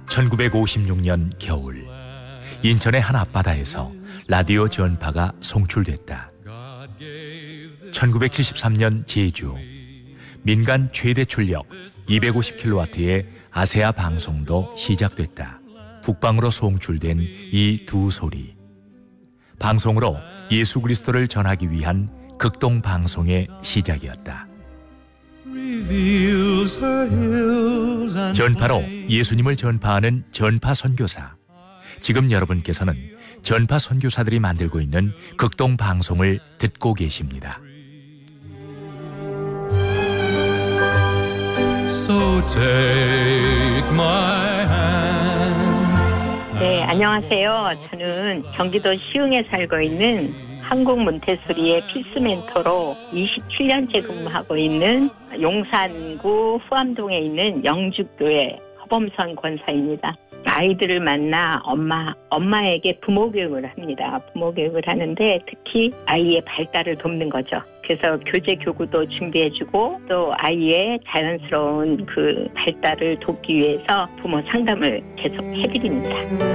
1956년 겨울, 인천의 한 앞바다에서 라디오 전파가 송출됐다. 1973년 제주, 민간 최대 출력 250kW의 아세아 방송도 시작됐다. 북방으로 송출된 이 두 소리, 방송으로 예수 그리스도를 전하기 위한 극동 방송의 시작이었다. 전파로 예수님을 전파하는 전파 선교사. 지금 여러분께서는 전파 선교사들이 만들고 있는 극동 방송을 듣고 계십니다. So take my hand. 네, 안녕하세요. 저는 경기도 시흥에 살고 있는 한국 몬테소리의 필수 멘토로 27년째 근무하고 있는 용산구 후암동에 있는 영주교회 허범선 권사입니다. 아이들을 만나 엄마에게 부모 교육을 합니다. 부모 교육을 하는데 특히 아이의 발달을 돕는 거죠. 그래서 교재 교구도 준비해주고 또 아이의 자연스러운 그 발달을 돕기 위해서 부모 상담을 계속 해드립니다.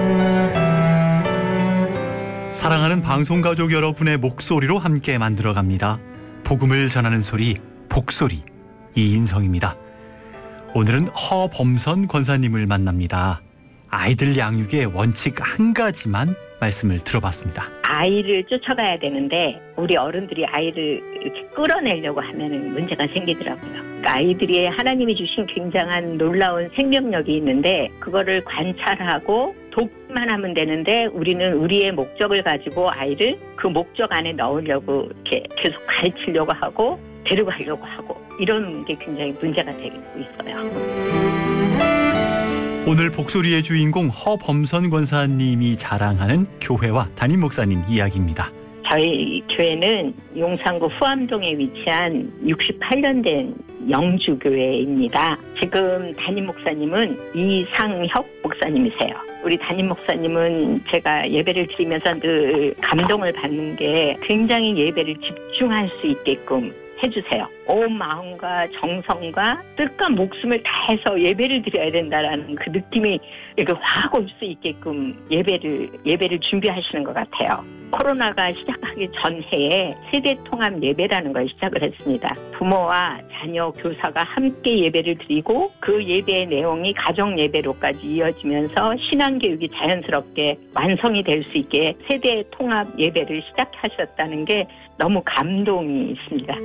사랑하는 방송가족 여러분의 목소리로 함께 만들어갑니다. 복음을 전하는 소리, 복소리, 이인성입니다. 오늘은 허범선 권사님을 만납니다. 아이들 양육의 원칙 한 가지만 말씀을 들어봤습니다. 아이를 쫓아가야 되는데 우리 어른들이 아이를 이렇게 끌어내려고 하면 문제가 생기더라고요. 그러니까 아이들이 하나님이 주신 굉장한 놀라운 생명력이 있는데 그거를 관찰하고 돕기만 하면 되는데 우리는 우리의 목적을 가지고 아이를 그 목적 안에 넣으려고 이렇게 계속 가르치려고 하고 데려가려고 하고 이런 게 굉장히 문제가 되고 있어요. 오늘 복소리의 주인공 허범선 권사님이 자랑하는 교회와 담임 목사님 이야기입니다. 저희 교회는 용산구 후암동에 위치한 68년 된 영주교회입니다. 지금 담임 목사님은 이상혁 목사님이세요. 우리 담임 목사님은 제가 예배를 드리면서 늘 감동을 받는 게 굉장히 예배를 집중할 수 있게끔 해주세요. 온 마음과 정성과 뜻과 목숨을 다해서 예배를 드려야 된다라는 그 느낌이 이렇게 확 올 수 있게끔 예배를 준비하시는 것 같아요. 코로나가 시작하기 전해에 세대 통합 예배라는 걸 시작을 했습니다. 부모와 자녀, 교사가 함께 예배를 드리고 그 예배의 내용이 가정 예배로까지 이어지면서 신앙 교육이 자연스럽게 완성이 될 수 있게 세대 통합 예배를 시작하셨다는 게 너무 감동이 있습니다.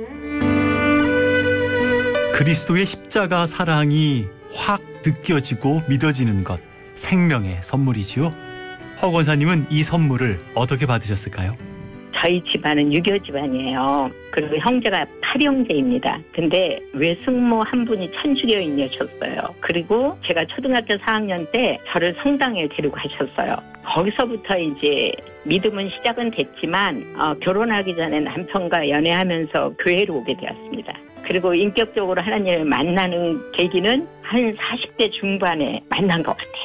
그리스도의 십자가 사랑이 확 느껴지고 믿어지는 것, 생명의 선물이지요. 허 권사님은 이 선물을 어떻게 받으셨을까요? 저희 집안은 유교 집안이에요. 그리고 형제가 8형제입니다. 근데 외숙모 한 분이 천주교인이셨어요. 그리고 제가 초등학교 4학년 때 저를 성당에 데리고 가셨어요. 거기서부터 이제 믿음은 시작은 됐지만 결혼하기 전에 남편과 연애하면서 교회로 오게 되었습니다. 그리고 인격적으로 하나님을 만나는 계기는 한 40대 중반에 만난 것 같아요.